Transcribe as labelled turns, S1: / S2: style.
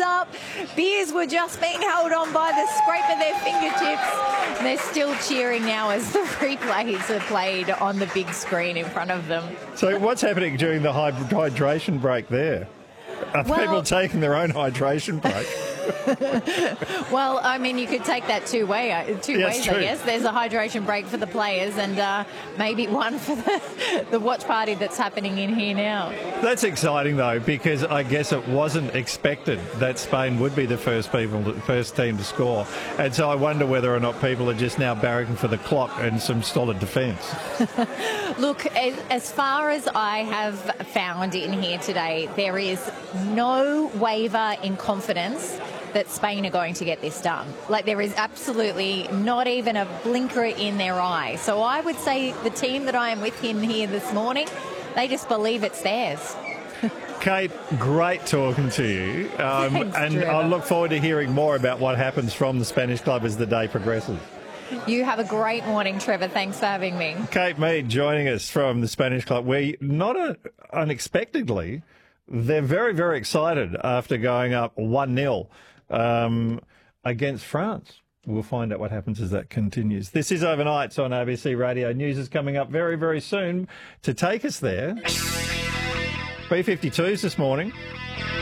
S1: up. Beers were just being held on by the scrape of their fingertips. And they're still cheering now as the replays are played on the big screen in front of them.
S2: So what's happening during the hydration break there? Are people taking their own hydration break?
S1: Well, I mean, you could take that two ways,
S2: true.
S1: I guess. There's a hydration break for the players and maybe one for the watch party that's happening in here now.
S2: That's exciting, though, because I guess it wasn't expected that Spain would be the first team to score. And so I wonder whether or not people are just now barracking for the clock and some solid defence.
S1: Look, as far as I have found in here today, there is no waver in confidence that Spain are going to get this done. Like, there is absolutely not even a blinker in their eye. So I would say the team that I am with in here this morning, they just believe it's theirs.
S2: Kate, great talking to you.
S1: Thanks,
S2: and
S1: Trevor.
S2: I look forward to hearing more about what happens from the Spanish club as the day progresses.
S1: You have a great morning, Trevor. Thanks for having me.
S2: Kate Mead joining us from the Spanish club, where unexpectedly, they're very, very excited after going up 1-0 against France. We'll find out what happens as that continues. This is Overnights on ABC Radio. News is coming up very, very soon to take us there. B-52s this morning.